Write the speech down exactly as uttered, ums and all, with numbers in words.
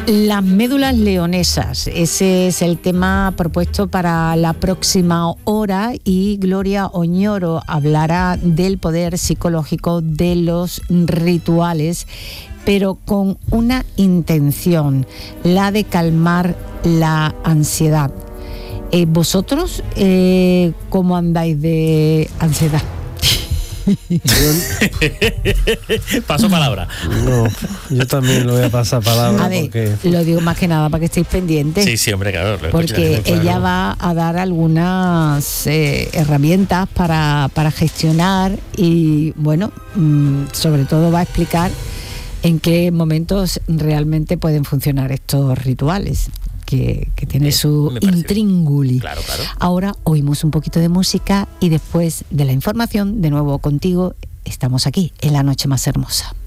Las médulas leonesas, ese es el tema propuesto para la próxima hora, y Gloria Oñoro hablará del poder psicológico de los rituales, pero con una intención, la de calmar la ansiedad. Eh, ¿Vosotros eh, cómo andáis de ansiedad? Paso palabra. No, yo también lo voy a pasar palabra. A ver, porque... lo digo más que nada para que estéis pendientes. Sí, sí, hombre, claro. Porque claro. ella va a dar algunas eh, herramientas para, para gestionar y, bueno, mmm, sobre todo va a explicar en qué momentos realmente pueden funcionar estos rituales. Que, que tiene bien, su intrínguli. Claro, claro. Ahora oímos un poquito de música y después de la información, de nuevo contigo, estamos aquí en La Noche Más Hermosa.